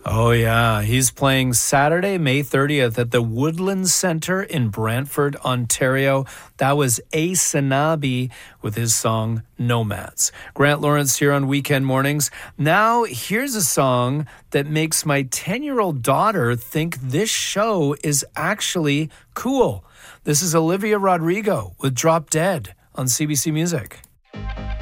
Oh, yeah. He's playing Saturday, May 30th at the Woodlands Centre in Brantford, Ontario. That was Asanabi with his song Nomads. Grant Lawrence here on Weekend Mornings. Now, here's a song that makes my 10-year-old daughter think this show is actually cool. This is Olivia Rodrigo with Drop Dead on CBC Music.